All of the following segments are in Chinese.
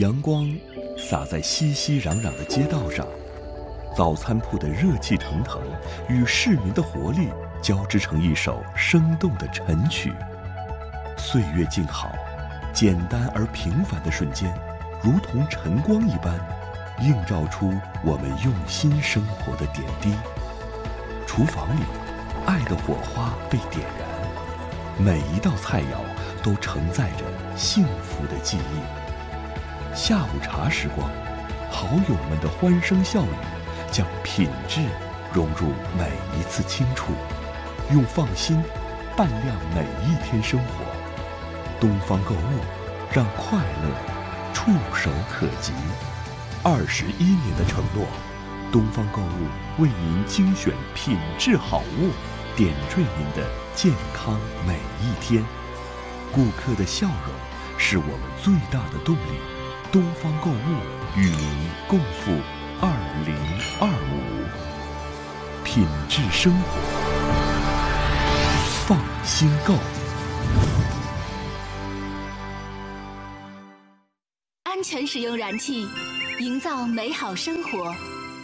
阳光洒在熙熙攘攘的街道上，早餐铺的热气腾腾与市民的活力交织成一首生动的晨曲。岁月静好，简单而平凡的瞬间，如同晨光一般，映照出我们用心生活的点滴。厨房里，爱的火花被点燃，每一道菜肴都承载着幸福的记忆。下午茶时光，好友们的欢声笑语，将品质融入每一次轻触，用放心伴亮每一天生活。东方购物，让快乐触手可及。21年的承诺，东方购物为您精选品质好物，点缀您的健康每一天。顾客的笑容是我们最大的动力。东方购物与您共赴2025，品质生活，放心购。 安全使用燃气，营造美好生活。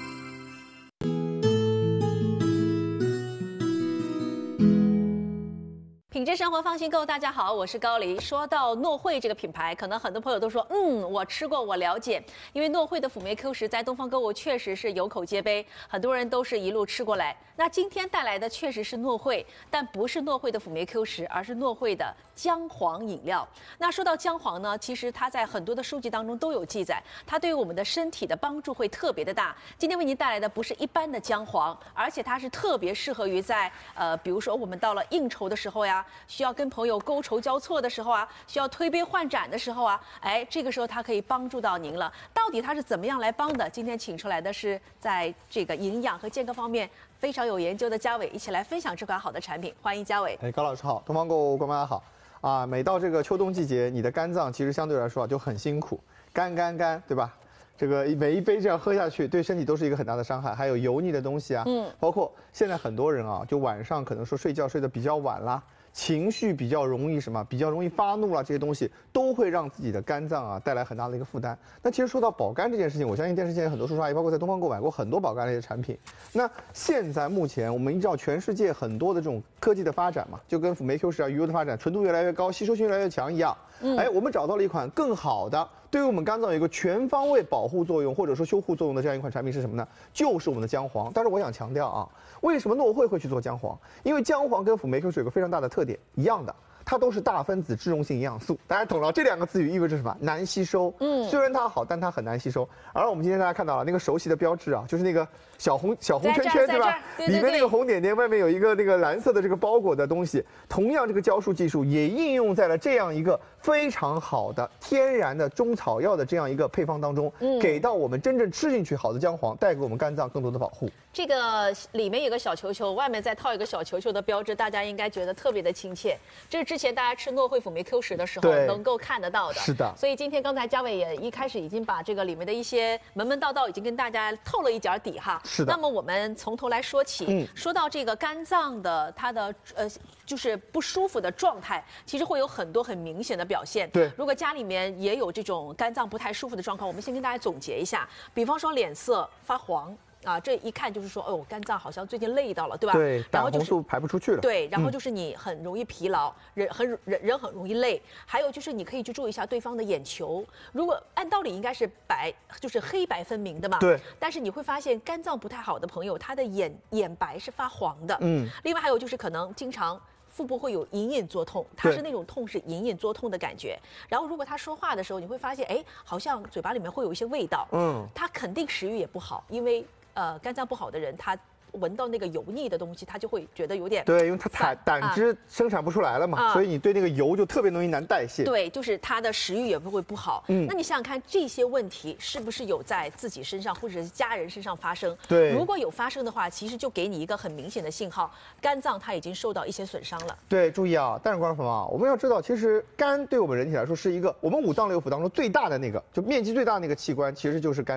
品质生活放心购，大家好，我是高黎。说到诺惠这个品牌，可能很多朋友都说，我吃过，我了解。因为诺惠的辅酶 Q 十在东方购物确实是有口皆碑，很多人都是一路吃过来。那今天带来的确实是诺惠，但不是诺惠的辅酶 Q 十，而是诺惠的姜黄饮料。那说到姜黄呢，其实它在很多的书籍当中都有记载，它对于我们的身体的帮助会特别的大。今天为您带来的不是一般的姜黄，而且它是特别适合于在比如说我们到了应酬的时候呀，需要跟朋友觥筹交错的时候啊，需要推杯换盏的时候啊，这个时候它可以帮助到您了。到底它是怎么样来帮的？今天请出来的是在这个营养和健康方面非常有研究的嘉伟，一起来分享这款好的产品。欢迎嘉伟。 高老师好，东方购物观众大家好。每到这个秋冬季节，你的肝脏其实相对来说就很辛苦，干，对吧？这个每一杯这样喝下去，对身体都是一个很大的伤害。还有油腻的东西啊，包括现在很多人啊，就晚上可能说睡觉睡得比较晚啦，情绪比较容易比较容易发怒啦，这些东西都会让自己的肝脏啊带来很大的一个负担。那其实说到保肝这件事情，我相信电视前很多叔叔阿姨，包括在东方购买过很多保肝类的产品。那现在目前我们依照全世界很多的这种科技的发展嘛，就跟辅酶 Q 十啊、鱼油的发展，纯度越来越高，吸收性越来越强一样。我们找到了一款更好的，对于我们肝脏有一个全方位保护作用或者说修护作用的这样一款产品是什么呢？就是我们的姜黄。但是我想强调啊，为什么诺惠会去做姜黄？因为姜黄跟辅酶 Q 十有个非常大的特点，一样的。它都是大分子脂溶性营养素，大家懂了。这两个词语意味着什么？难吸收。虽然它好，但它很难吸收。而我们今天大家看到了那个熟悉的标志啊，就是那个小红圈圈，对吧？里面那个红点点，外面有一个那个蓝色的这个包裹的东西。同样，这个胶束技术也应用在了这样一个非常好的天然的中草药的这样一个配方当中，给到我们真正吃进去好的姜黄，带给我们肝脏更多的保护。 这个里面有个小球球，外面再套一个小球球的标志，大家应该觉得特别的亲切。这是之前大家吃诺惠辅酶 Q 十的时候能够看得到的。 是的。 所以今天刚才嘉伟也一开始已经把这个里面的一些门道道已经跟大家透了一点底哈。 是的。 那么我们从头来说起，说到这个肝脏的它的就是不舒服的状态，其实会有很多很明显的表现。 对。 如果家里面也有这种肝脏不太舒服的状况，我们先跟大家总结一下，比方说脸色发黄。这一看就是说，肝脏好像最近累到了，对吧？ 对，胆红素排不出去了。 对，然后就是你很容易疲劳，人很容易累。还有就是你可以去注意一下对方的眼球，如果按道理应该是就是黑白分明的嘛。 对。 但是你会发现肝脏不太好的朋友，他的眼白是发黄的。另外还有就是可能经常腹部会有隐隐作痛，它是那种痛是隐隐作痛的感觉。然后如果他说话的时候，你会发现，好像嘴巴里面会有一些味道。他肯定食欲也不好，因为肝脏不好的人，他闻到那个油腻的东西，他就会觉得有点对，因为他胆汁生产不出来了嘛，所以你对那个油就特别容易难代谢。 对，就是他的食欲也会不好。那你想想看，这些问题是不是有在自己身上或者是家人身上发生？ 对， 如果有发生的话，其实就给你一个很明显的信号，肝脏它已经受到一些损伤了。 对，注意啊，但是观众朋友啊，我们要知道，其实肝对我们人体来说是一个我们五脏六腑当中最大的那个，就面积最大的那个器官，其实就是肝脏。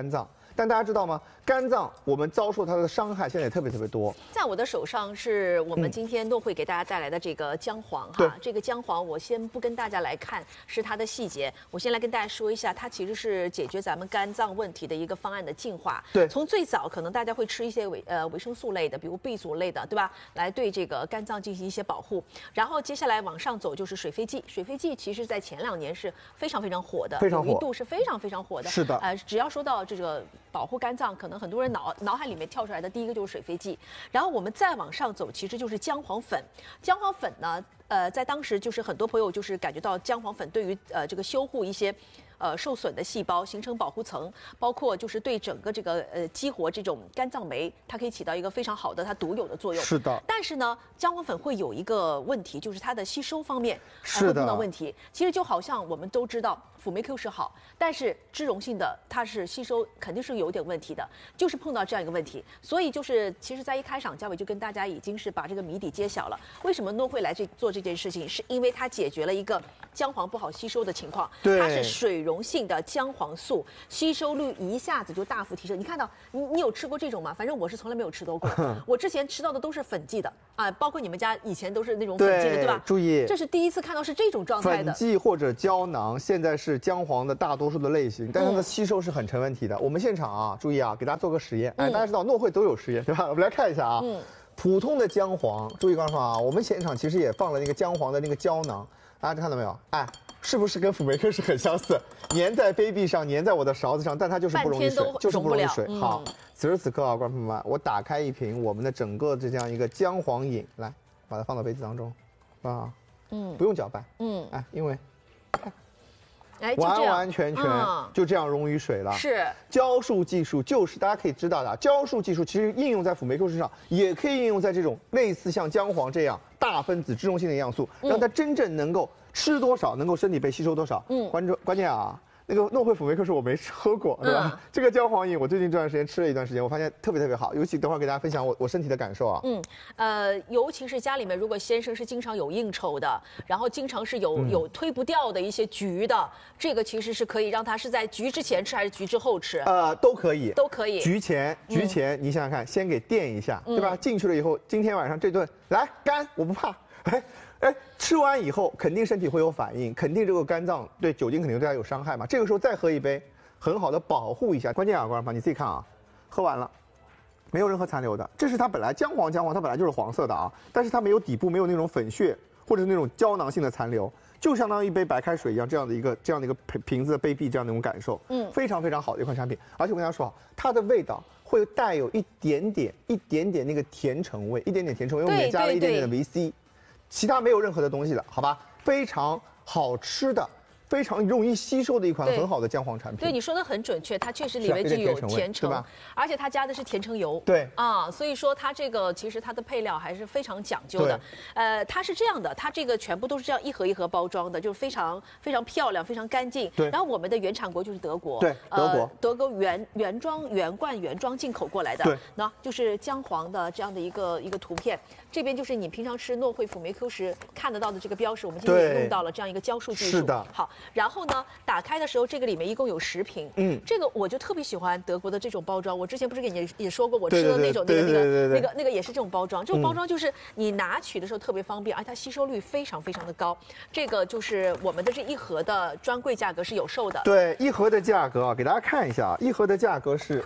但大家知道吗？肝脏我们遭受它的伤害现在也特别特别多。 在我的手上是我们今天诺会给大家带来的这个姜黄对哈，这个姜黄我先不跟大家来看是它的细节，我先来跟大家说一下，它其实是解决咱们肝脏问题的一个方案的进化。 对从最早可能大家会吃一些维生素类的，比如 B 族类的，对吧？来对这个肝脏进行一些保护。然后接下来往上走就是水飞剂，水飞剂其实在前2年是非常非常火的， 非常火有一度是非常非常火的。 是的只要说到这个保护肝脏，可能很多人脑海里面跳出来的第一个就是水飞剂。然后我们再往上走，其实就是姜黄粉。姜黄粉呢，在当时就是很多朋友就是感觉到姜黄粉对于这个修护一些受损的细胞形成保护层，包括就是对整个这个激活这种肝脏酶，它可以起到一个非常好的它独有的作用。 是的。 但是呢，姜黄粉会有一个问题，就是它的吸收方面是的会碰到问题。其实就好像我们都知道辅酶 Q 是好，但是脂溶性的它是吸收肯定是有点问题的，就是碰到这样一个问题。所以就是其实在一开场，嘉伟就跟大家已经是把这个谜底揭晓了。为什么诺会来做这件事情，是因为它解决了一个姜黄不好吸收的情况。 对它是水溶性的姜黄素，吸收率一下子就大幅提升。你看到你有吃过这种吗？反正我是从来没有吃到过，我之前吃到的都是粉剂的啊，包括你们家以前都是那种粉剂的，对吧？ 注意， 这是第一次看到是这种状态的。 粉剂或者胶囊现在是姜黄的大多数的类型，但它的吸收是很成问题的。我们现场啊，注意啊，给大家做个实验。大家知道诺会都有实验，对吧？我们来看一下啊。普通的姜黄，注意观众啊，我们现场其实也放了那个姜黄的那个胶囊，大家看到没有？是不是跟辅酶 Q 是很相似？粘在杯壁上，粘在我的勺子上，但它就是不容易水，就是不容易水。好，此时此刻啊，观众朋友们，我打开一瓶我们的整个这样一个姜黄饮，来，把它放到杯子当中，啊，不用搅拌，因为。完完全全就这样溶于水了。 是胶束技术，就是大家可以知道的，胶束技术其实应用在辅酶 Q 身上，也可以应用在这种类似像姜黄这样大分子脂溶性的营养素，让它真正能够吃多少，能够身体被吸收多少。关键啊。那个诺会辅酶 Q 是我没喝过，对吧？这个姜黄饮我最近这段时间吃了一段时间，我发现特别特别好，尤其等会儿给大家分享我身体的感受啊。 尤其是家里面如果先生是经常有应酬的，然后经常是有推不掉的一些局的，这个其实是可以让他是在局之前吃还是局之后吃？ 都可以， 都可以。 局前你想想看，先给垫一下，对吧？进去了以后，今天晚上这顿来干，我不怕，吃完以后肯定身体会有反应，肯定这个肝脏对酒精肯定对它有伤害嘛。这个时候再喝一杯，很好的保护一下。关键啊，观众朋友，你自己看啊，喝完了，没有任何残留的。这是它本来姜黄它本来就是黄色的啊，但是它没有底部没有那种粉屑或者是那种胶囊性的残留，就相当于一杯白开水一样，这样的一个瓶子的杯壁这样的一种感受，非常非常好的一款产品。而且我跟大家说啊，它的味道会带有一点点那个甜橙味，一点点甜橙味，因为我们加了一点点的维 C。其他没有任何的东西了，好吧？非常好吃的，非常容易吸收的一款很好的姜黄产品。 对，你说的很准确，它确实里面就有甜橙，而且它加的是甜橙油。 对所以说它这个其实它的配料还是非常讲究的。它是这样的，它这个全部都是这样一盒一盒包装的，就非常非常漂亮，非常干净。 对。 然后我们的原产国就是德国。 对， 德国原装进口过来的。 对。 那就是姜黄的这样的一个图片。这边就是你平常吃诺会辅酶 Q 时看得到的这个标识，我们今天也用到了这样一个胶束技术。 是的。 好，然后呢，打开的时候这个里面一共有10瓶。这个我就特别喜欢德国的这种包装。我之前不是跟你也说过，我吃的那种那个也是这种包装。这种包装就是你拿取的时候特别方便，而且它吸收率非常非常的高。这个就是我们的这一盒的专柜价格是有售的。 对，一盒的价格啊，给大家看一下，一盒的价格是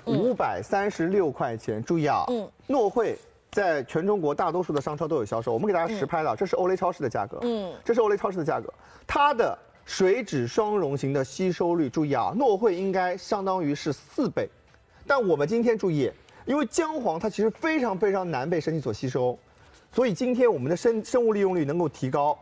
536块钱。注意啊，诺会。在全中国大多数的商超都有销售，我们给大家实拍了，这是欧蕾超市的价格，这是欧蕾超市的价格，它的水脂双溶型的吸收率，注意啊，诺会应该相当于是4倍，但我们今天注意，因为姜黄它其实非常非常难被身体所吸收，所以今天我们的生物利用率能够提高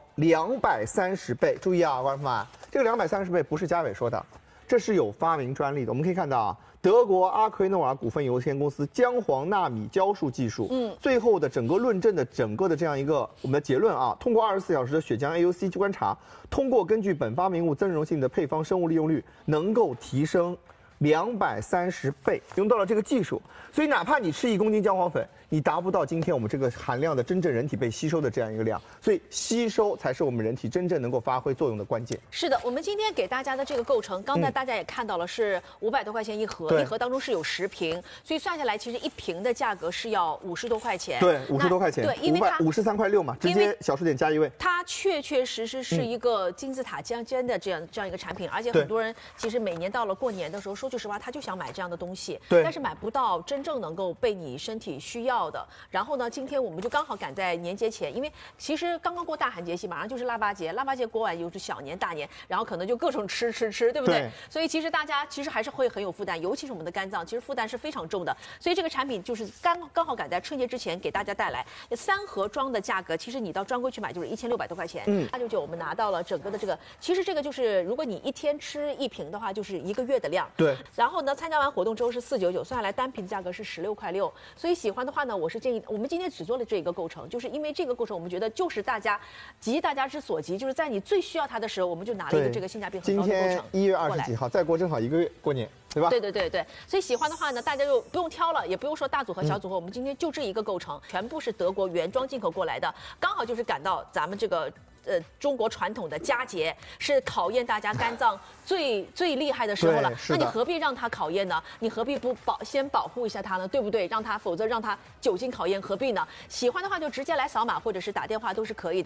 230倍，注意啊，观众朋友们，这个230倍不是嘉伟说的，这是有发明专利的，我们可以看到啊。德国阿奎诺尔股份有限公司姜黄纳米胶束技术，最后的整个论证的整个的这样一个我们的结论啊，通过24小时的血浆 AUC 观察，通过根据本发明物增溶性的配方生物利用率，能够提升 230倍，用到了这个技术，所以哪怕你吃1公斤姜黄粉，你达不到今天我们这个含量的真正人体被吸收的这样一个量，所以吸收才是我们人体真正能够发挥作用的关键。 是的，我们今天给大家的这个构成，刚才大家也看到了，是500多块钱一盒，一盒当中是有10瓶，所以算下来其实1瓶的价格是要50多块钱。 对，50多块钱。 对，因为它 53.6块嘛，直接小数点加1位。 它确实是一个金字塔尖的这样一个产品，而且很多人其实每年到了过年的时候，说句实话，他就想买这样的东西，但是买不到真正能够被你身体需要的。然后呢，今天我们就刚好赶在年节前，因为其实刚刚过大寒节气，马上就是腊八节，腊八节过完就是小年大年，然后可能就各种吃，对不对？所以其实大家其实还是会很有负担，尤其是我们的肝脏，其实负担是非常重的。所以这个产品就是刚好赶在春节之前给大家带来3盒装的价格，其实你到专柜去买就是1600多块钱。899我们拿到了整个的这个，其实这个就是如果你一天吃1瓶的话，就是1个月的量。 对。 然后呢，参加完活动之后是499，算下来单瓶的价格是16块6。所以喜欢的话呢，我是建议我们今天只做了这一个构成，就是因为这个构成我们觉得就是大家之所急，就是在你最需要它的时候，我们就拿了一个这个性价比很高的构成。 今天1月20几号，再过正好1个月过年。对吧？ 对，所以喜欢的话呢，大家就不用挑了，也不用说大组合、小组合，我们今天就这一个构成，全部是德国原装进口过来的，刚好就是赶到咱们这个中国传统的佳节，是考验大家肝脏最厉害的时候了。那你何必让它考验呢？你何必不先保护一下它呢？对不对？否则让它久经考验，何必呢？喜欢的话就直接来扫码或者是打电话都是可以的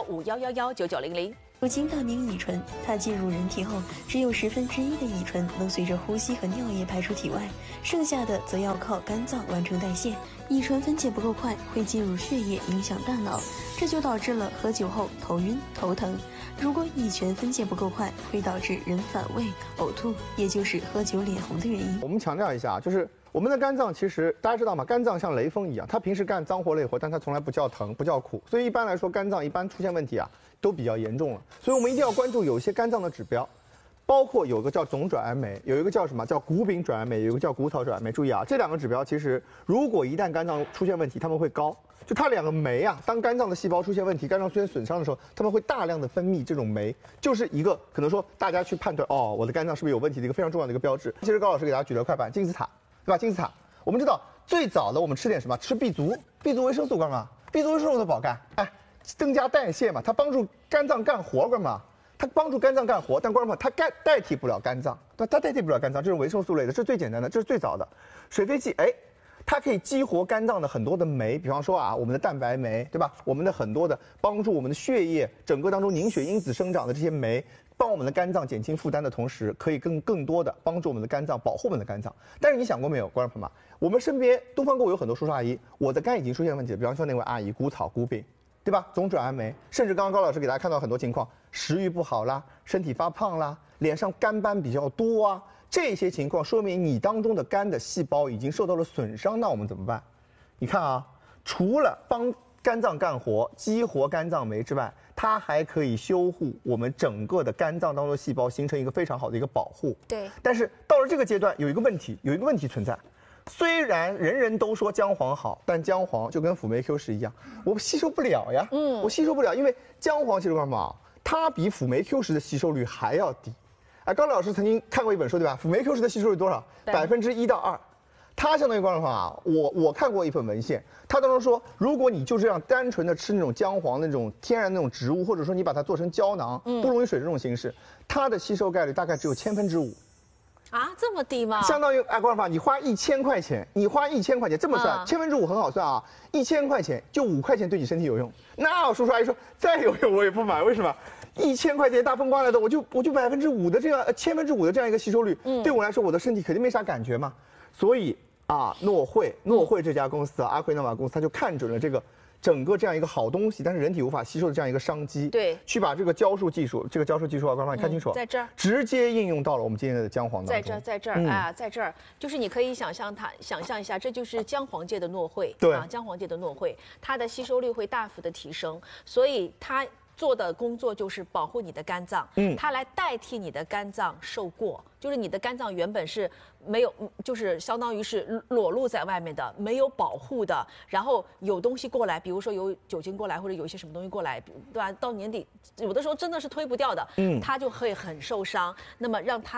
，0215119900。 如今大名乙醇，它进入人体后，只有1/10的乙醇能随着呼吸和尿液排出体外，剩下的则要靠肝脏完成代谢。乙醇分解不够快，会进入血液，影响大脑，这就导致了喝酒后头晕、头疼。如果乙醛分解不够快，会导致人反胃、呕吐，也就是喝酒脸红的原因。 我们强调一下，就是我们的肝脏其实大家知道吗？肝脏像雷锋一样，它平时干脏活累活，但它从来不叫疼、不叫苦，所以一般来说肝脏一般出现问题啊，都比较严重了。所以我们一定要关注有一些肝脏的指标，包括有个叫总转氨酶，有一个叫什么叫谷丙转氨酶，有一个叫谷草转氨酶。注意啊，这2个指标其实如果一旦肝脏出现问题，它们会高。就它2个酶啊，当肝脏的细胞出现问题，肝脏出现损伤的时候，它们会大量的分泌这种酶，就是一个可能说大家去判断我的肝脏是不是有问题的一个非常重要的一个标志。其实高老师给大家举了快板，金字塔，对吧？金字塔，我们知道最早的我们吃点什么？吃 B 族维生素干嘛 ？B 族维生素的保肝，增加代谢嘛，它帮助肝脏干活干嘛？它帮助肝脏干活，但观众朋友，它代替不了肝脏，它代替不了肝脏，这种维生素类的，这是最简单的，这是最早的。水飞蓟，它可以激活肝脏的很多的酶，比方说我们的蛋白酶，对吧？我们的很多的帮助我们的血液整个当中凝血因子生长的这些酶，帮我们的肝脏减轻负担的同时，可以更多的帮助我们的肝脏，保护我们的肝脏。但是你想过没有，观众朋友们，我们身边东方购物有很多叔叔阿姨，我的肝已经出现问题了，比方说那位阿姨，谷草、谷丙，对吧？总转氨酶，甚至刚刚高老师给大家看到很多情况，食欲不好啦，身体发胖啦，脸上肝斑比较多啊。这些情况说明你当中的肝的细胞已经受到了损伤，那我们怎么办？你看啊，除了帮肝脏干活、激活肝脏酶之外，它还可以修护我们整个的肝脏当中的细胞，形成一个非常好的一个保护。 对。 但是到了这个阶段，有一个问题存在。虽然人人都说姜黄好，但姜黄就跟辅酶 Q 十一样，我吸收不了呀。我吸收不了，因为姜黄其实干嘛？它比辅酶 Q 十的吸收率还要低。高老师曾经看过一本书，对吧？辅酶 Q 十的吸收率多少？1%到2%。它相当于观众朋友我看过一份文献，它当中说，如果你就这样单纯的吃那种姜黄那种天然那种植物，或者说你把它做成胶囊，不溶于水这种形式，它的吸收概率大概只有5%。 啊，这么低吗？ 相当于观众朋友，你花1000块钱，这么算，5%很好算啊，1000块钱就5块钱对你身体有用。那我叔叔阿姨说再有用我也不买，为什么？1000块钱大风刮来的，我就5%的这样5%的这样一个吸收率，对我来说我的身体肯定没啥感觉嘛。所以诺惠这家公司阿奎诺瓦公司，他就看准了这个整个这样一个好东西，但是人体无法吸收的这样一个商机， 对， 去把这个胶束技术观众朋友你看清楚， 在这儿直接应用到了我们今天的姜黄当中， 在这儿在这儿，就是你可以想象一下，这就是姜黄界的诺惠， 对姜黄界的诺惠，它的吸收率会大幅的提升，所以它做的工作就是保护你的肝脏，它来代替你的肝脏受过，就是你的肝脏原本是没有，就是相当于是裸露在外面的，没有保护的，然后有东西过来，比如说有酒精过来，或者有一些什么东西过来，对吧？到年底有的时候真的是推不掉的，它就会很受伤。那么让它来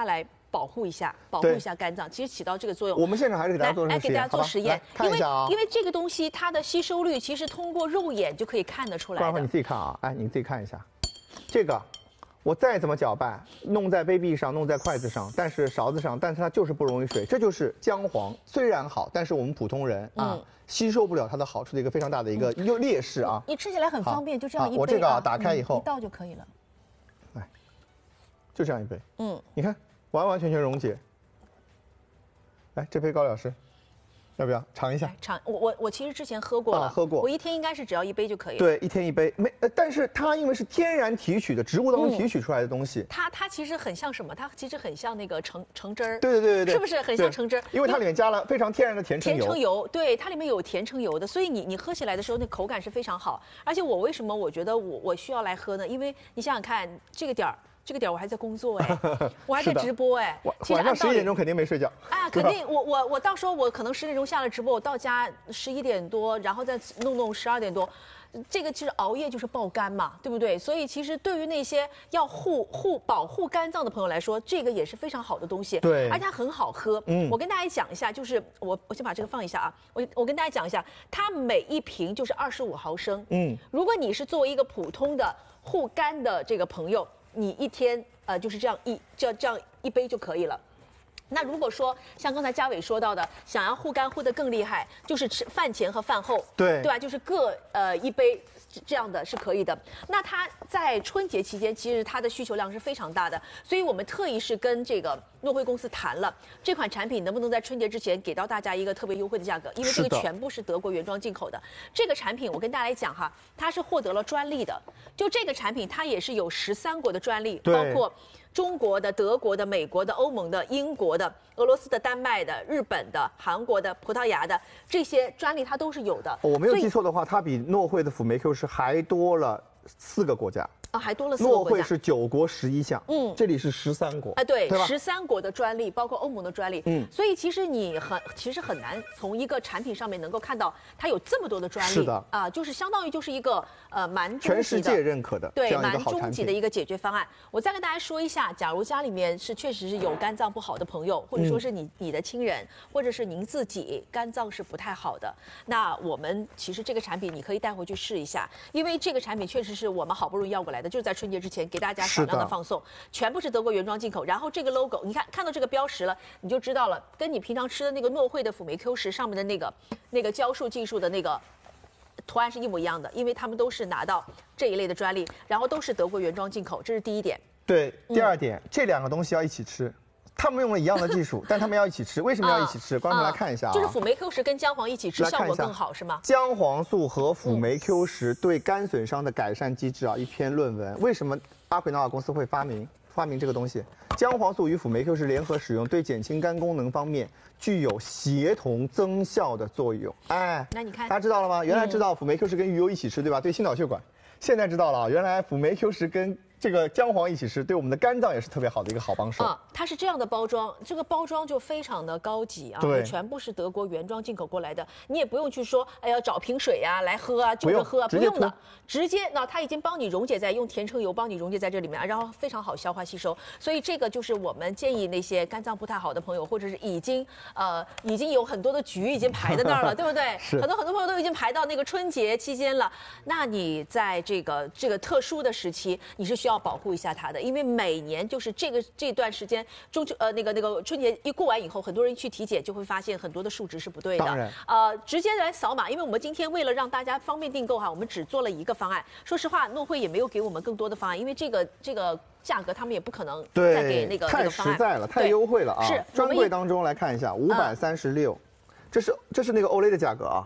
保护一下肝脏，其实起到这个作用。 我们现场还是给大家做实验， 给大家做实验， 看一下啊。 因为这个东西它的吸收率其实通过肉眼就可以看得出来的。 关会你自己看啊，哎，你自己看一下，这个我再怎么搅拌，弄在杯壁上，弄在筷子上，但是勺子上，但是它就是不溶于水，这就是姜黄，虽然好，但是我们普通人啊。吸收不了它的好处的一个非常大的一个劣势啊！ 你吃起来很方便，就这样一杯。 我这个打开以后一倒就可以了。 来，就这样一杯。你看，完完全全溶解。来，这杯高老师，要不要尝一下？ 我其实之前喝过了， 喝过。 我一天应该是只要一杯就可以了。 对，一天一杯。但是它因为是天然提取的，植物当中提取出来的东西， 它其实很像什么？它其实很像那个橙汁儿。 对， 是不是很像橙汁儿？ 因为它里面加了非常天然的甜橙油。 甜橙油，对，它里面有甜橙油的，所以你喝起来的时候，那口感是非常好。而且为什么我觉得我需要来喝呢？因为你想想看，这个点儿我还在工作哎，我还在直播哎。 晚上11点钟肯定没睡觉。 啊，肯定我到时候我可能10点钟下了直播，我到家11点多，然后再弄12点多。这个其实熬夜就是爆肝嘛，对不对？所以其实对于那些要保护肝脏的朋友来说，这个也是非常好的东西。 对， 而且它很好喝。我跟大家讲一下，就是我先把这个放一下啊，我跟大家讲一下，它每一瓶就是25毫升。如果你是作为一个普通的护肝的这个朋友，你一天就是这样一杯就可以了。那如果说像刚才嘉伟说到的，想要护肝护得更厉害，就是吃饭前和饭后，对吧？就是各一杯这样的是可以的。那它在春节期间，其实它的需求量是非常大的，所以我们特意是跟这个诺辉公司谈了，这款产品能不能在春节之前给到大家一个特别优惠的价格，因为这个全部是德国原装进口的。这个产品我跟大家来讲哈，它是获得了专利的，就这个产品它也是有13国的专利，包括中国的、德国的、美国的、欧盟的、英国的、俄罗斯的、丹麦的、日本的、韩国的、葡萄牙的这些专利，它都是有的。 我没有记错的话，它比诺惠的辅酶 Q10还多了4个国家。 还多了4个国家。诺惠是9国11项，这里是13国。 对，13国的专利，包括欧盟的专利。所以其实其实很难从一个产品上面能够看到它有这么多的专利。 是的就是相当于就是一个蛮终极的全世界认可的对蛮终极的一个解决方案。我再跟大家说一下，假如家里面确实是有肝脏不好的朋友，或者说是你的亲人，或者是您自己肝脏是不太好的，那我们其实这个产品你可以带回去试一下，因为这个产品确实是我们好不容易要过来的，就是在春节之前给大家少量的放送，全部是德国原装进口。然后这个 logo， 你看到这个标识了，你就知道了，跟你平常吃的那个诺惠的辅酶 Q10上面的那个胶束技术的那个图案是一模一样的，因为他们都是拿到这一类的专利，然后都是德国原装进口，这是第一点。 对，第二点，这2个东西要一起吃。他们用了一样的技术，但他们要一起吃，为什么要一起吃？观众来看一下啊， 就是辅酶 Q10跟姜黄一起吃，效果更好是吗？ 姜黄素和辅酶 Q10对肝损伤的改善机制啊，一篇论文。为什么阿奎诺瓦公司会发明这个东西？姜黄素与辅酶 Q10联合使用，对减轻肝功能方面具有协同增效的作用。哎， 那你看， 大家知道了吗？原来知道辅酶 Q10跟鱼油一起吃，对吧？对心脑血管。现在知道了，原来辅酶 Q10跟这个姜黄一起吃，对我们的肝脏也是特别好的一个好帮手。 它是这样的包装，这个包装就非常的高级啊， 对， 全部是德国原装进口过来的，你也不用去说，哎呀找瓶水啊来喝啊，就着喝啊，不用的，直接那它已经帮你溶解在用甜橙油帮你溶解在这里面，然后非常好消化吸收，所以这个就是我们建议那些肝脏不太好的朋友，或者是已经有很多的局已经排在那儿了，对不对？很多朋友都已经排到那个春节期间了，那你在这个特殊的时期，你是需要保护一下它的，因为每年就是这段时间那个春节一过完以后，很多人去体检就会发现很多的数值是不对的。直接来扫码，因为我们今天为了让大家方便订购哈，我们只做了一个方案。说实话，诺惠也没有给我们更多的方案，因为这个价格他们也不可能再给那个太实在了，太优惠了啊！ 是专柜当中来看一下，536。这是那个欧蕾的价格啊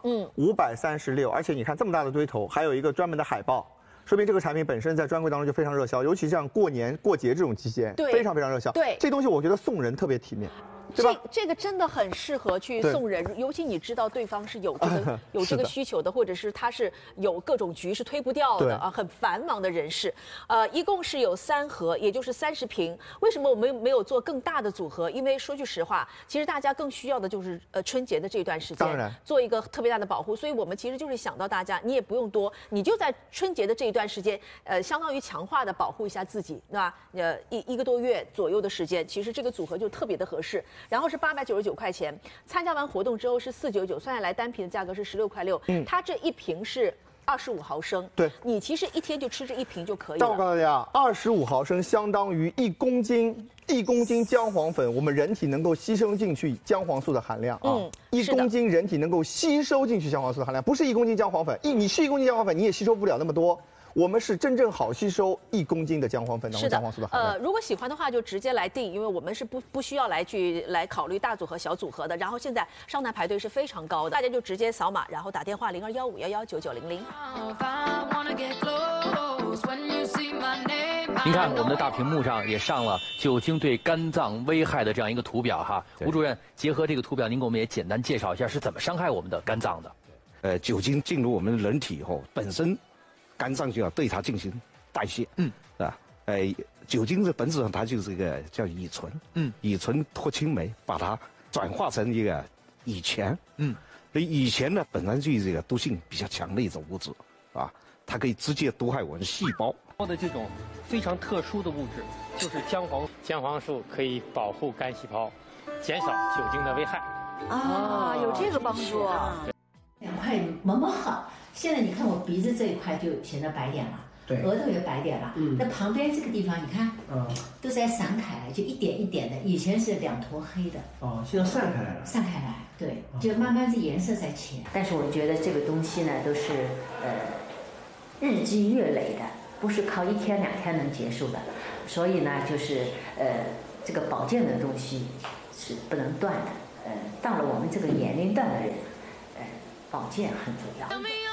，536，而且你看这么大的堆头，还有一个专门的海报，说明这个产品本身在专柜当中就非常热销，尤其像过年过节这种期间，非常非常热销。 对， 这东西我觉得送人特别体面。 对吧？ 这个真的很适合去送人，尤其你知道对方是有这个需求的，或者是他是有各种局是推不掉的啊，很繁忙的人士。一共是有3盒，也就是30瓶。为什么我们没有做更大的组合？因为说句实话，其实大家更需要的就是春节的这段时间，做一个特别大的保护。所以我们其实就是想到大家，你也不用多，你就在春节的这一段时间，相当于强化的保护一下自己，对吧？一个多月左右的时间，其实这个组合就特别的合适。然后是899块钱，参加完活动之后是499，算下来单瓶的价格是16块6。它这一瓶是25毫升， 对， 你其实一天就吃这一瓶就可以了。 但我告诉大家，25毫升相当于1公斤姜黄粉，我们人体能够吸收进去姜黄素的含量啊。1公斤人体能够吸收进去姜黄素的含量，不是1公斤姜黄粉，你吃1公斤姜黄粉你也吸收不了那么多。我们是真正好吸收1公斤的姜黄粉当中姜黄素的含量。 如果喜欢的话就直接来订，因为我们是不需要来考虑大组合、小组合的。然后现在上台排队是非常高的，大家就直接扫码，然后打电话0215119900。 您看我们的大屏幕上也上了酒精对肝脏危害的这样一个图表哈。吴主任，结合这个图表，您给我们也简单介绍一下是怎么伤害我们的肝脏的。 酒精进入我们人体以后，本身肝脏就要对它进行代谢，啊，酒精的本质上它就是一个叫乙醇，乙醇脱氢酶把它转化成一个乙醛，所以乙醛呢本身就是这个毒性比较强的一种物质，啊，它可以直接毒害我们的细胞。 的这种非常特殊的物质就是姜黄，姜黄素可以保护肝细胞，减少酒精的危害。 有这个帮助。 2块毛毛好。现在你看我鼻子这一块就显得白点了，对，额头也白点了。那旁边这个地方你看，都在散开来，就一点一点的。以前是2坨黑的， 现在散开来了。 散开来，对，就慢慢这颜色在浅。但是我觉得这个东西呢，都是日积月累的，不是靠1天2天能结束的。所以呢，就是这个保健的东西是不能断的。到了我们这个年龄段的人，保健很重要。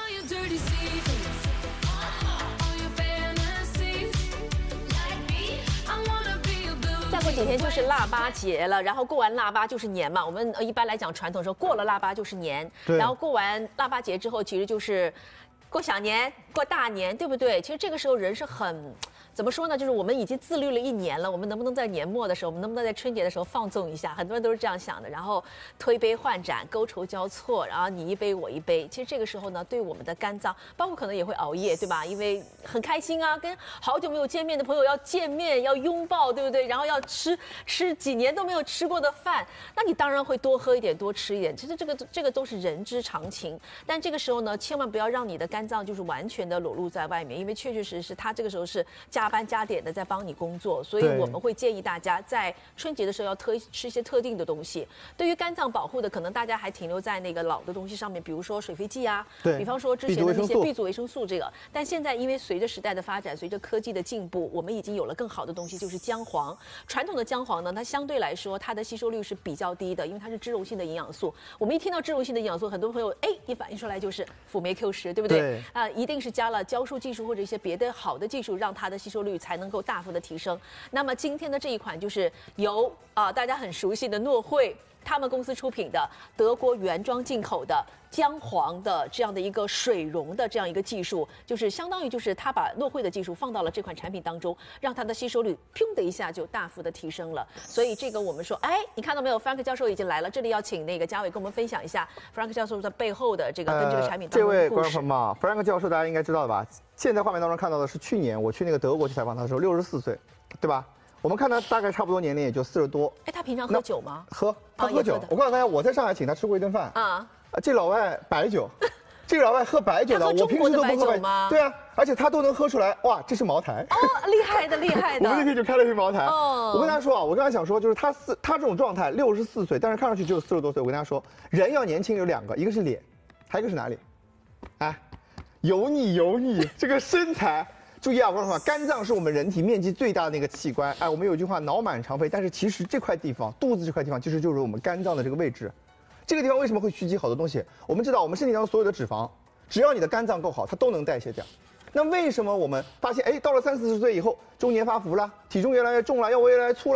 再过几天就是腊八节了，然后过完腊八就是年嘛。我们一般来讲传统说过了腊八就是年，然后过完腊八节之后，其实就是过小年、过大年，对不对？其实这个时候人是很。怎么说呢？就是我们已经自律了1年了，我们能不能在年末的时候，我们能不能在春节的时候放纵一下？很多人都是这样想的。然后推杯换盏，觥筹交错，然后你一杯我一杯。其实这个时候呢，对我们的肝脏，包括可能也会熬夜，对吧？因为很开心啊，跟好久没有见面的朋友要见面，要拥抱，对不对？然后要吃几年都没有吃过的饭，那你当然会多喝一点，多吃一点。其实这个都是人之常情。但这个时候呢，千万不要让你的肝脏就是完全的裸露在外面，因为确确实实它这个时候是加班加点的在帮你工作，所以我们会建议大家在春节的时候要吃一些特定的东西。对于肝脏保护的，可能大家还停留在那个老的东西上面，比如说水飞剂啊，比方说之前的那些 B 族维生素这个。但现在因为随着时代的发展，随着科技的进步，我们已经有了更好的东西，就是姜黄。传统的姜黄呢，它相对来说它的吸收率是比较低的，因为它是脂溶性的营养素。我们一听到脂溶性的营养素，很多朋友一反应出来就是辅酶 Q10，对不对？一定是加了酵素技术或者一些别的好的技术，让它的吸收率才能够大幅的提升。那么今天的这一款就是由大家很熟悉的诺汇他们公司出品的德国原装进口的姜黄的这样的一个水溶的这样一个技术，就是相当于就是它把诺汇的技术放到了这款产品当中，让它的吸收率砰的一下就大幅的提升了。所以这个我们说，你看到没有 ，Frank 教授已经来了，这里要请那个嘉伟跟我们分享一下 Frank 教授在背后的这个跟这个产品当中的故事。 这位观众朋友们 ，Frank 教授大家应该知道的吧？现在画面当中看到的是去年我去那个德国去采访他的时候，64岁，对吧？我们看他大概差不多年龄也就40多。 他平常喝酒吗？ 他喝酒。我告诉大家，我在上海请他吃过一顿饭。这老外白酒，这个老外喝白酒的，我平时都不喝白酒吗？对啊，而且他都能喝出来，哇，这是茅台。 厉害的，厉害的。 我们那天就开了一瓶茅台。我跟他说啊，我刚才想说，就是他这种状态，64岁，但是看上去只有40多岁。我跟他说，人要年轻有2个，一个是脸，还有一个是哪里？油腻，这个身材。注意啊，观众朋友，肝脏是我们人体面积最大的那个器官。我们有句话，脑满肠肥，但是其实这块地方，肚子这块地方，就是我们肝脏的这个位置。这个地方为什么会蓄积好多东西？我们知道，我们身体当中所有的脂肪，只要你的肝脏够好，它都能代谢掉。那为什么我们发现，到了30、40岁以后，中年发福了，体重越来越重了，腰围越来越粗了，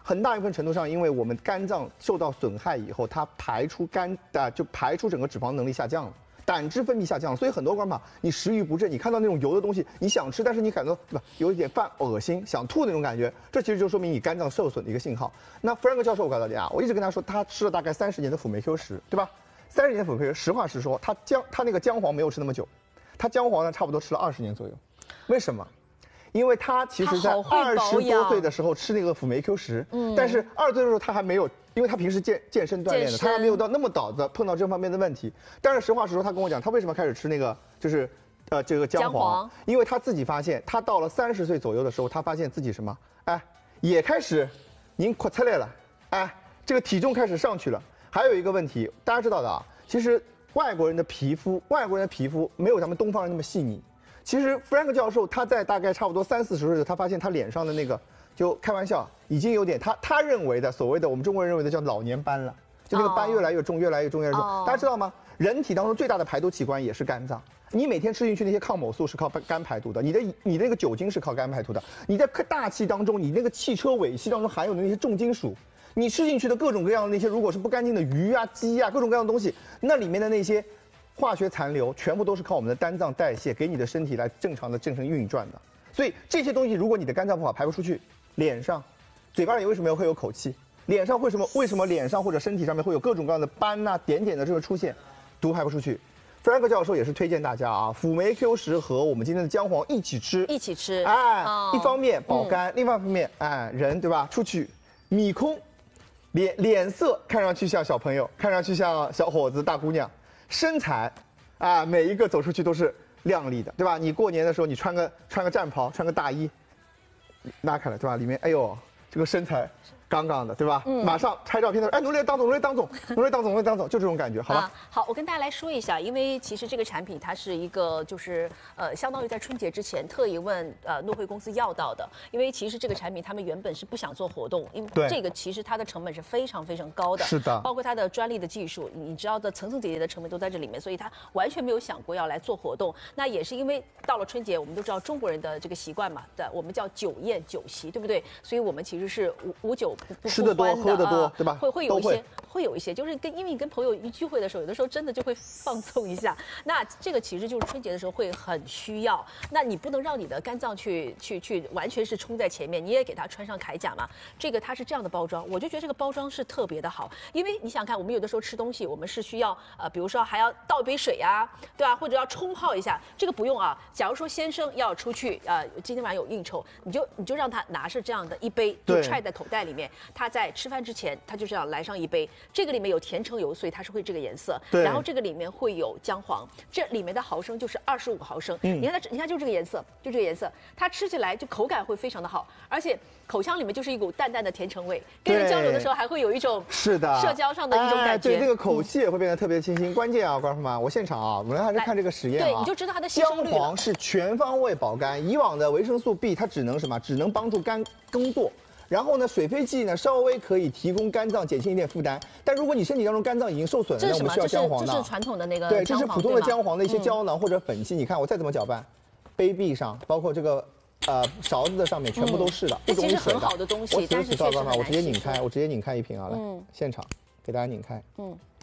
很大一部分程度上，因为我们肝脏受到损害以后，它排出就排出整个脂肪能力下降了。胆汁分泌下降，所以很多观众你食欲不振，你看到那种油的东西，你想吃，但是你感到对吧，有一点恶心、想吐那种感觉，这其实就说明你肝脏受损的一个信号。那弗兰克教授，我告诉大家，我一直跟他说，他吃了大概30年的辅酶 Q10，对吧？30年辅酶 Q10，实话实说，他那个姜黄没有吃那么久，他姜黄呢差不多吃了20年左右。为什么？因为他其实在20多岁的时候吃那个辅酶 Q10，但是20岁的时候他还没有。因为他平时健身锻炼的，他还没有到那么早的碰到这方面的问题。但是实话实说，他跟我讲，他为什么开始吃那个就是这个姜黄？因为他自己发现，他到了30岁左右的时候，他发现自己什么？也开始您扩出来了，这个体重开始上去了。还有一个问题，大家知道的啊，其实外国人的皮肤没有咱们东方人那么细腻。其实弗兰克教授他在大概差不多30、40岁，他发现他脸上的那个。就开玩笑，已经有点他认为的所谓的我们中国人认为的叫老年斑了，就那个斑越来越重，越来越重，越来越重。大家知道吗？人体当中最大的排毒器官也是肝脏。你每天吃进去那些抗某素是靠肝排毒的，你的那个酒精是靠肝排毒的。你在大气当中，你那个汽车尾气当中含有的那些重金属，你吃进去的各种各样的那些，如果是不干净的鱼啊、鸡啊，各种各样的东西，那里面的那些化学残留，全部都是靠我们的肝脏代谢给你的身体来正常的进行运转的。所以这些东西，如果你的肝脏不好，排不出去。脸上、嘴巴里为什么会有口气？脸上为什么脸上或者身体上面会有各种各样的斑啊、点点的这个出现？毒排不出去。弗兰克教授也是推荐大家啊，辅酶 Q10和我们今天的姜黄一起吃，一方面保肝，另外一方面人对吧？出去米空，脸色看上去像小朋友，看上去像小伙子、大姑娘，身材每一个走出去都是靓丽的，对吧？你过年的时候你穿个战袍，穿个大衣。拉开了对吧？里面哎呦，这个身材杠杠的对吧？马上拍照片的时候，努力当总，努力当总，就这种感觉，好吧？ 好，我跟大家来说一下，因为其实这个产品它是一个就是相当于在春节之前特意问诺惠公司要到的，因为其实这个产品他们原本是不想做活动，因为这个其实它的成本是非常非常高的， 是的， 包括它的专利的技术，你知道的层层叠叠的成本都在这里面，所以它完全没有想过要来做活动。那也是因为到了春节，我们都知道中国人的这个习惯嘛，对，我们叫酒宴酒席，对不对？所以我们其实是无酒不吃得多喝得多，对吧？ 会有一些，就是因为你跟朋友一聚会的时候，有的时候真的就会放纵一下。那这个其实就是春节的时候会很需要。那你不能让你的肝脏去完全是冲在前面，你也给它穿上铠甲嘛。这个它是这样的包装，我就觉得这个包装是特别的好，因为你想看，我们有的时候吃东西，我们是需要比如说还要倒一杯水啊，对吧？或者要冲泡一下，这个不用啊。假如说先生要出去今天晚上有应酬，你就让他拿着这样的一杯，就揣在口袋里面，他在吃饭之前他就这样来上一杯。这个里面有甜橙油，所以它是会这个颜色。然后这个里面会有姜黄，这里面的毫升就是25毫升。你看就这个颜色，它吃起来就口感会非常的好，而且口腔里面就是一股淡淡的甜橙味，跟人交流的时候还会有一种社交上的一种感觉。 对，那个口气也会变得特别清新。关键啊，观众们，我现场啊，我们还是看这个实验啊， 对，你就知道它的吸收率了。 姜黄是全方位保肝，以往的维生素 B 它只能帮助肝工作。然后呢，水飞蓟呢稍微可以提供肝脏减轻一点负担，但如果你身体当中肝脏已经受损了，那我们需要姜黄呢。这是传统的那个对，这是普通的姜黄的一些胶囊或者粉剂。你看我再怎么搅拌，杯壁上包括这个勺子的上面全部都是的， 这其实很好的东西，但是确实我直接拧开一瓶啊，来，现场给大家拧开。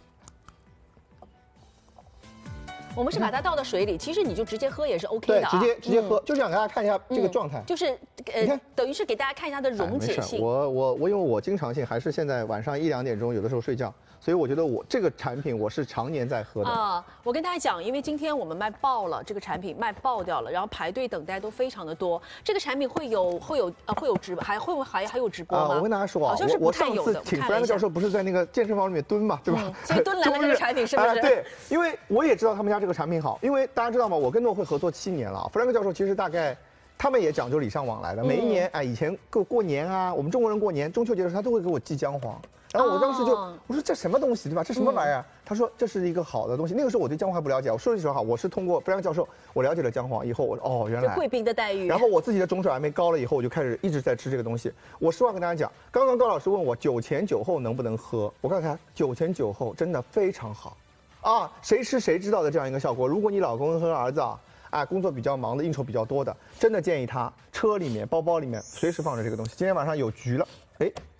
我们是把它倒到水里，其实你就直接喝也是 OK 的啊。 对，直接喝，就想给大家看一下这个状态。 就是你看，等于是给大家看一下它的溶解性。 我因为我经常性还是现在晚上1、2点钟有的时候睡觉，所以我觉得我这个产品我是常年在喝的。 我跟大家讲，因为今天我们卖爆了，这个产品卖爆掉了，然后排队等待都非常的多。这个产品会有直播，还有直播吗？ 我跟大家说啊， 好像是不太有的。 我上次请弗兰克教授不是在那个健身房里面蹲嘛，对吧？ 其实蹲来了这个产品是不是？ 对，因为我也知道他们家这个产品好，因为大家知道吗？我跟诺惠合作7年了，弗兰克教授其实大概。他们也讲究礼尚往来的，每一年以前过年啊，我们中国人过年中秋节的时候，他都会给我寄姜黄。然后我当时我说这什么东西对吧？这什么玩意儿？他说这是一个好的东西。那个时候我对姜黄还不了解，我说句实话，我是通过弗兰克教授，我了解了姜黄以后，我说原来贵宾的待遇。 然后我自己的肿水癌没高了以后，我就开始一直在吃这个东西。我实话跟大家讲，刚刚高老师问我酒前酒后能不能喝，我告诉他酒前酒后真的非常好，谁吃谁知道的这样一个效果。如果你老公和儿子工作比较忙的，应酬比较多的，真的建议他车里面、包包里面随时放着这个东西。今天晚上有局了，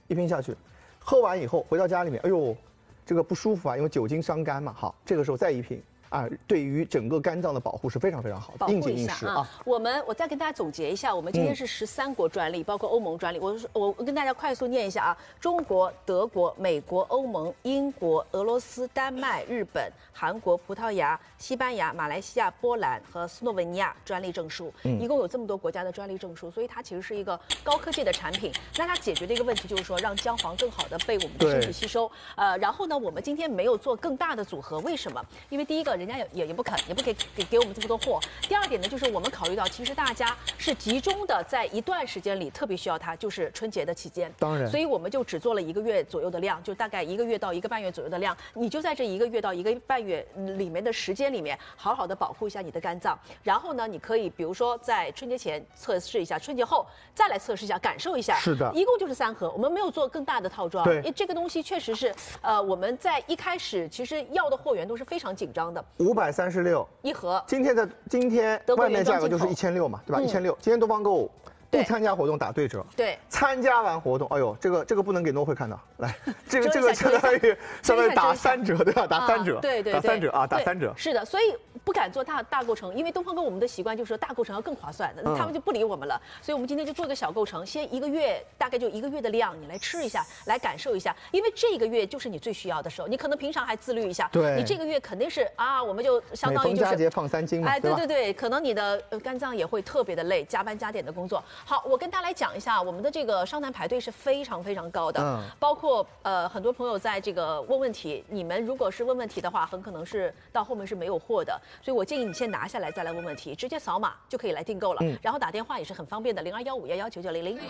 一瓶下去，喝完以后回到家里面，哎呦，这个不舒服啊，因为酒精伤肝嘛。好，这个时候再一瓶。啊，对于整个肝脏的保护是非常非常好的，应景应时啊。 我再跟大家总结一下，我们今天是13国专利，包括欧盟专利。我跟大家快速念一下啊：中国、德国、美国、欧盟、英国、俄罗斯、丹麦、日本、韩国、葡萄牙、西班牙、马来西亚、波兰和斯洛文尼亚专利证书，一共有这么多国家的专利证书，所以它其实是一个高科技的产品。那它解决的一个问题就是说，让姜黄更好的被我们的身体吸收。然后呢，我们今天没有做更大的组合，为什么？因为第一个，人家也不肯给我们这么多货。第二点呢，就是我们考虑到，其实大家是集中的在一段时间里特别需要它，就是春节的期间。 当然， 所以我们就只做了1个月左右的量，就大概1个月到1个半月左右的量。你就在这1个月到1个半月里面的时间里面，好好的保护一下你的肝脏。然后呢，你可以比如说在春节前测试一下，春节后再来测试一下，感受一下。 是的， 一共就是3盒，我们没有做更大的套装。 对， 因为这个东西确实是，我们在一开始其实要的货源都是非常紧张的。 536 一盒， 今天外面价格就是1600嘛，对吧？1600，今天东方购物不参加活动打对折， 对， 参加完活动，哎呦，这个不能给诺会看到，来，这个相当于打3折，对吧？打3折， 对， 打3折啊，打3折。 是的，所以不敢做大构成，因为东方购我们的习惯就是说大构成要更划算的，他们就不理我们了，所以我们今天就做个小构成，先1个月，大概就1个月的量，你来吃一下，来感受一下，因为这个月就是你最需要的时候，你可能平常还自律一下， 对， 你这个月肯定是啊，我们就相当于就是每逢佳节胖3斤嘛， 哎，对，可能你的肝脏也会特别的累，加班加点的工作。好，我跟大家来讲一下，我们的这个商谈排队是非常非常高的，包括很多朋友在这个问问题，你们如果是问问题的话，很可能是到后面是没有货的，所以我建议你先拿下来再来问问题，直接扫码就可以来订购了，然后打电话也是很方便的，0215119900。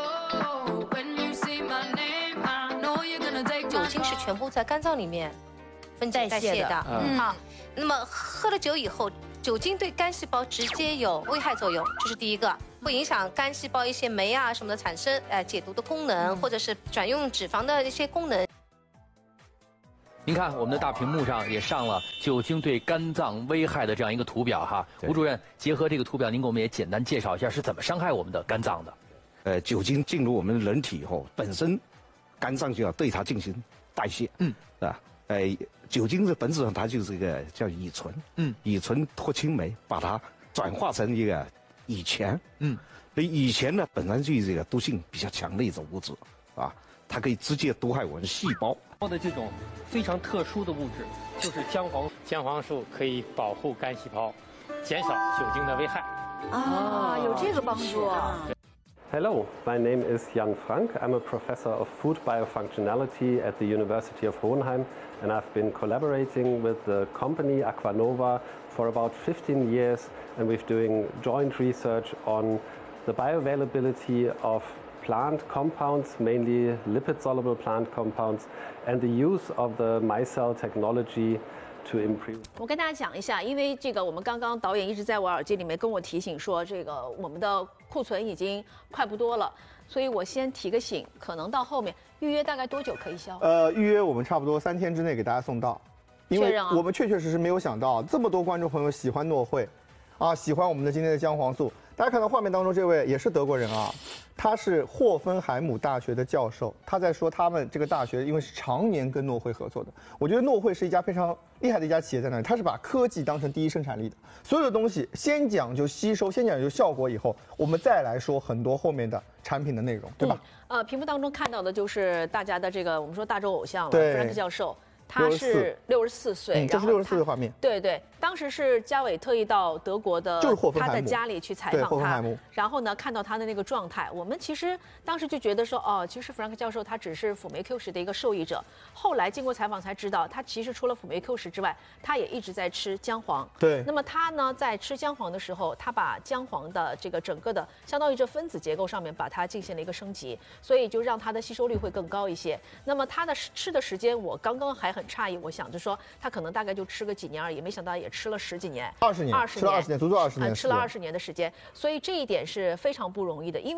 酒精是全部在肝脏里面分解代谢的，好，那么喝了酒以后，酒精对肝细胞直接有危害作用，这是第一个，会影响肝细胞一些酶啊什么的产生，解毒的功能，或者是转用脂肪的一些功能。 您看，我们的大屏幕上也上了酒精对肝脏危害的这样一个图表哈。吴主任，结合这个图表，您给我们也简单介绍一下是怎么伤害我们的肝脏的。 酒精进入我们人体以后，本身肝脏就要对它进行代谢，啊，酒精的本质上它就是一个叫乙醇，乙醇脱氢酶把它转化成一个乙醛，所以乙醛呢本身就是这个毒性比较强的一种物质，啊，它可以直接毒害我们的细胞。 的这种非常特殊的物质就是姜黄，姜黄素可以保护肝细胞，减少酒精的危害。 啊，有这个帮助啊。 Hello, my name is Jan Frank. I'm a professor of food biofunctionality at the University of Hohenheim, and I've been collaborating with the company Aquanova for about 15 years, and we're doing joint research on the bioavailability of plant compounds, mainly lipid-soluble plant compounds, and the use of the micelle technology to improve. 我跟大家讲一下，因为这个我们刚刚导演一直在我耳机里面跟我提醒说，这个我们的库存已经快不多了，所以我先提个醒，可能到后面预约大概多久可以销？ 预约我们差不多3天之内给大家送到，因为我们确实没有想到这么多观众朋友喜欢诺会，啊，喜欢我们的今天的姜黄素。大家看到画面当中这位也是德国人啊，他是霍芬海姆大学的教授，他在说他们这个大学因为是常年跟诺会合作的。我觉得诺会是一家非常厉害的一家企业在那里，他是把科技当成第一生产力的，所有的东西先讲究吸收，先讲究效果，以后我们再来说很多后面的产品的内容，对吧？ 屏幕当中看到的就是大家的这个我们说大洲偶像了，弗兰克教授。他是64岁， 这是64岁的画面。 对，当时是嘉伟特意到德国的他的家里去采访他，然后呢看到他的那个状态，我们其实当时就觉得说，哦，其实弗兰克教授他只是辅酶 Q10的一个受益者。后来经过采访才知道，他其实除了辅酶 Q10之外，他也一直在吃姜黄。 对。 那么他呢在吃姜黄的时候，他把姜黄的这个整个的相当于这分子结构上面把它进行了一个升级，所以就让它的吸收率会更高一些。那么他的吃的时间，我刚刚还很诧异，我想着说他可能大概就吃个几年而已，没想到也吃了10几年 ，20年，吃了20年，足足20年， 吃了20年的时间，所以这一点是非常不容易的。因为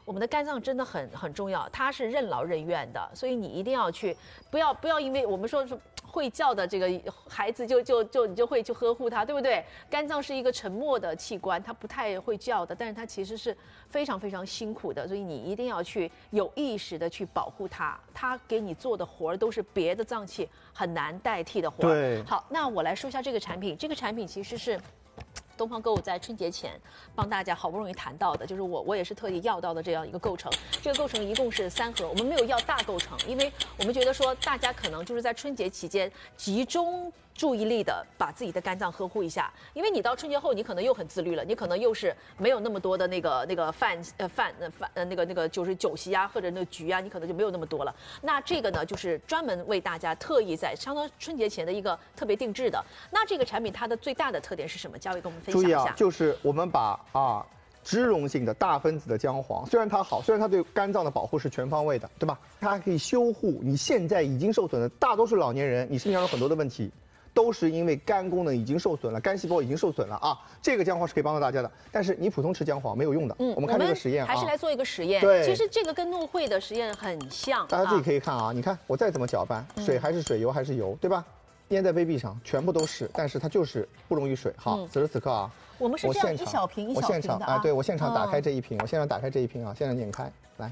我们的肝脏真的很重要，它是任劳任怨的，所以你一定要去，不要因为我们说是会叫的这个孩子你就会去呵护他，对不对？肝脏是一个沉默的器官，它不太会叫的，但是它其实是非常非常辛苦的，所以你一定要去有意识的去保护它，它给你做的活儿都是别的脏器很难代替的活儿。 对， 好，那我来说一下这个产品，这个产品其实是东方购物在春节前帮大家好不容易谈到的，就是我也是特意要到的这样一个构成。这个构成一共是3盒，我们没有要大构成，因为我们觉得说大家可能就是在春节期间集中注意力的把自己的肝脏呵护一下，因为你到春节后你可能又很自律了，你可能又是没有那么多的那个饭就是酒席啊或者那个局啊，你可能就没有那么多了。那这个呢就是专门为大家特意在相当春节前的一个特别定制的。那这个产品它的最大的特点是什么？嘉伟跟我们分享一下。 注意啊，就是我们把脂溶性的大分子的姜黄，虽然它好，虽然它对肝脏的保护是全方位的，对吧？它还可以修护你现在已经受损的大多数老年人，你身体上有很多的问题，都是因为肝功能已经受损了，肝细胞已经受损了啊。这个姜黄是可以帮到大家的，但是你普通吃姜黄没有用的。我们看这个实验还是来做一个实验。 对， 其实这个跟诺惠的实验很像。 大家自己可以看啊，你看我再怎么搅拌，水还是水，油还是油，对吧？粘在杯壁上，全部都是，但是它就是不溶于水。好，此时此刻啊。 我们是这样一小瓶一小瓶的啊。 对，我现场打开这一瓶，我现场打开这一瓶啊，现场拧开来，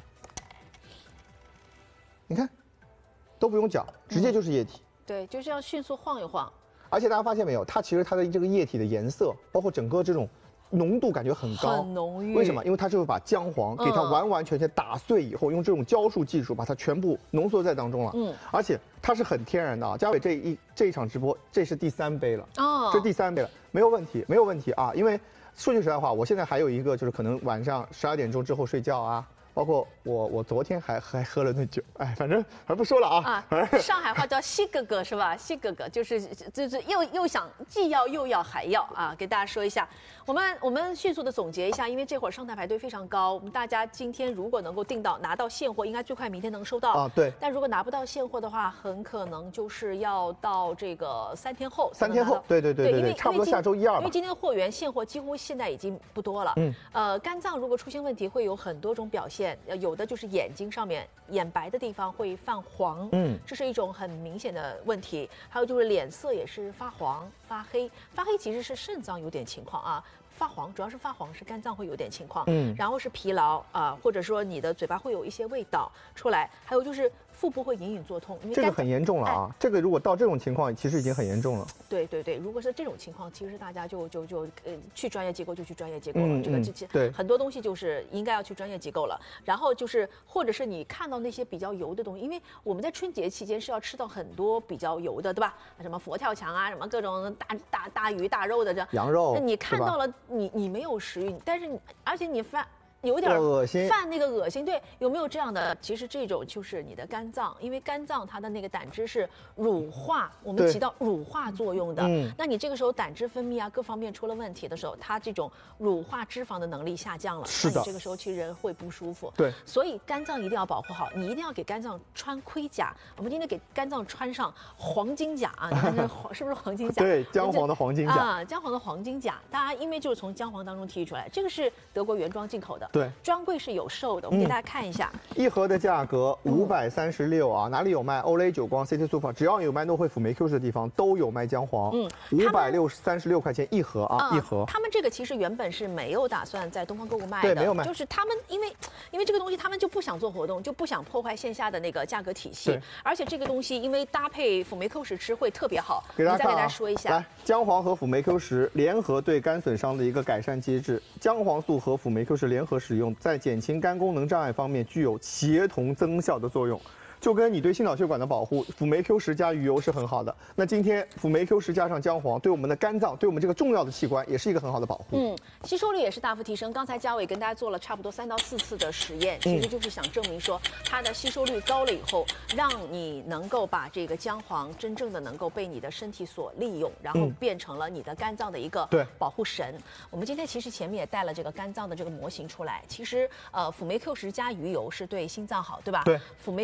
你看，都不用搅，直接就是液体。 对，就这样迅速晃一晃。 而且大家发现没有，它其实它的这个液体的颜色，包括整个这种浓度感觉很高， 很浓郁。 为什么？因为它就是把姜黄给它完完全全打碎以后，用这种浇束技术把它全部浓缩在当中了。而且它是很天然的啊。嘉伟这一场直播，这是第3杯了。这第3杯了，没有问题，没有问题啊。因为说句实在话，我现在还有一个就是可能晚上12点钟之后睡觉啊。包括我昨天还喝了那酒，哎，反正还不说了啊。 上海话叫西哥哥是吧？西哥哥就是又想既要又要还要啊，给大家说一下。我们迅速的总结一下，因为这会儿上台排队非常高，我们大家今天如果能够拿到现货，应该最快明天能收到啊。对。 但如果拿不到现货的话，很可能就是要到这个3天后。 3天后，对，因为差不多下周1、2吧。 因为今天货源现货几乎现在已经不多了。肝脏如果出现问题，会有很多种表现。有的就是眼睛上面眼白的地方会泛黄，这是一种很明显的问题。还有就是脸色也是发黄、发黑，发黑其实是肾脏有点情况啊。发黄主要是发黄是肝脏会有点情况，然后是疲劳啊，或者说你的嘴巴会有一些味道出来，还有就是腹部会隐隐作痛，因为这个很严重了啊！这个如果到这种情况，其实已经很严重了。 对，如果是这种情况，其实大家就去专业机构就去专业机构了。 对很多东西就是应该要去专业机构了。然后就是或者是你看到那些比较油的东西，因为我们在春节期间是要吃到很多比较油的，对吧？什么佛跳墙啊，什么各种大鱼大肉的这羊肉， 那你看到了。你没有食欲，但是而且你有点恶心， 犯那个恶心，对，有没有这样的？其实这种就是你的肝脏，因为肝脏它的那个胆汁是乳化，我们起到乳化作用的。那你这个时候胆汁分泌啊各方面出了问题的时候，它这种乳化脂肪的能力下降了， 是的， 那你这个时候其实人会不舒服。 对， 所以肝脏一定要保护好，你一定要给肝脏穿盔甲。我们今天给肝脏穿上黄金甲啊，你看这是不是黄金甲？ 对，姜黄的黄金甲啊，姜黄的黄金甲，大家因为就是从姜黄当中提取出来，这个是德国原装进口的。 对， 专柜是有售的，我们给大家看一下。 一盒的价格536啊，哪里有卖？欧蕾、久光、CT Super， 只要有卖诺惠辅酶 Q 的地方都有卖姜黄。536块钱一盒啊，一盒。 他们这个其实原本是没有打算在东方购物卖的， 对，没有卖。 就是他们因为这个东西，他们就不想做活动，就不想破坏线下的那个价格体系。而且这个东西因为搭配辅酶 Q 十吃会特别好。 给大家看啊， 再给大家说一下， 来，姜黄和辅酶 Q 十联合对肝损伤的一个改善机制，姜黄素和辅酶 Q 十联合使用，在减轻肝功能障碍方面具有协同增效的作用。就跟你对心脑血管的保护，辅酶 Q 10加鱼油是很好的。那今天辅酶 Q 10加上姜黄，对我们的肝脏，对我们这个重要的器官，也是一个很好的保护。 吸收率也是大幅提升。刚才嘉伟跟大家做了差不多3到4次的实验，其实就是想证明说，它的吸收率高了以后，让你能够把这个姜黄真正的能够被你的身体所利用，然后变成了你的肝脏的一个保护神。我们今天其实前面也带了这个肝脏的这个模型出来。其实辅酶 Q 10加鱼油是对心脏好，对吧？ 对。 辅酶 Q 10加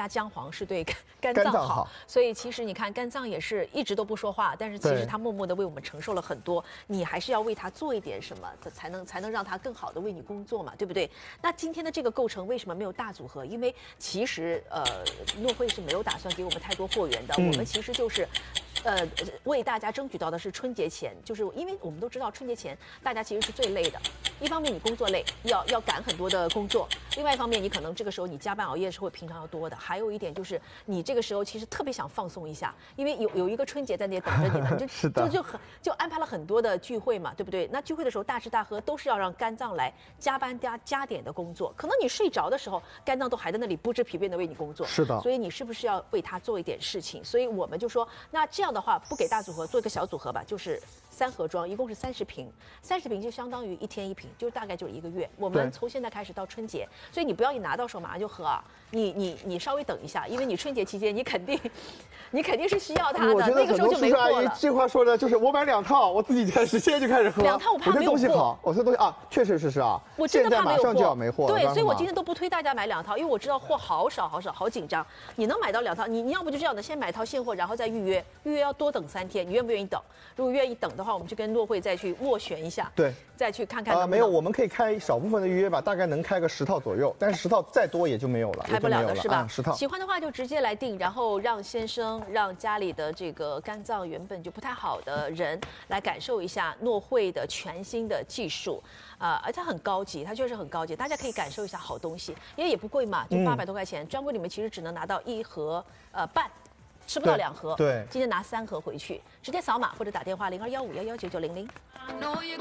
姜黄是对肝脏好，所以其实你看肝脏也是一直都不说话，但是其实它默默的为我们承受了很多，你还是要为它做一点什么，才能让它更好的为你工作嘛，对不对？那今天的这个构成为什么没有大组合？因为其实诺会是没有打算给我们太多货源的，我们其实就是。为大家争取到的是春节前，就是因为我们都知道春节前大家其实是最累的。一方面你工作累，要赶很多的工作；另外一方面你可能这个时候你加班熬夜是会平常要多的。还有一点就是你这个时候其实特别想放松一下，因为有一个春节在那里等着你呢，就安排了很多的聚会嘛，对不对？那聚会的时候大吃大喝都是要让肝脏来加班加点的工作，可能你睡着的时候肝脏都还在那里不知疲惫的为你工作。 是的， 所以你是不是要为它做一点事情？所以我们就说，那这样的话不给大组合，做一个小组合吧，就是3盒装，一共是30瓶，30瓶就相当于1天1瓶，就大概就是1个月。我们从现在开始到春节，所以你不要一拿到手马上就喝啊，你稍微等一下，因为你春节期间你肯定是需要它的，那个时候就没货了。 这话说的就是我买2套，我自己现在就开始喝。 2套我怕没有货。 我觉得东西好，我说东西啊，确实是啊。 我真的怕没有货。 现在马上就要没货了。 对，所以我今天都不推大家买2套，因为我知道货好少，好紧张。你能买到2套，你要不就这样的，先买套现货，然后再预约，预约要多等3天，你愿不愿意等？如果愿意等的话，我们就跟诺会再去斡旋一下， 对， 再去看看。 没有，我们可以开少部分的预约吧，大概能开个10套左右，但是10套再多也就没有了， 开不了的是吧 ？10套。 喜欢的话就直接来订，然后让先生、让家里的这个肝脏原本就不太好的人来感受一下诺会的全新的技术，而且很高级，它确实很高级，大家可以感受一下好东西，因为也不贵嘛，就800多块钱，专柜里面其实只能拿到1盒半。吃不到2盒， 对， 今天拿3盒回去，直接扫码或者打电话0215119900。